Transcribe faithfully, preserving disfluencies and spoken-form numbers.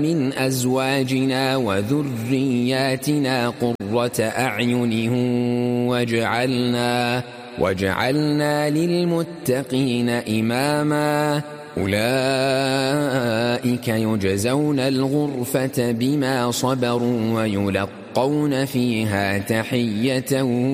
من أزواجنا وذرياتنا قرة أعين واجعلنا, واجعلنا للمتقين إماما أولئك يجزون الغرفة بما صبروا ويلقون فيها تحية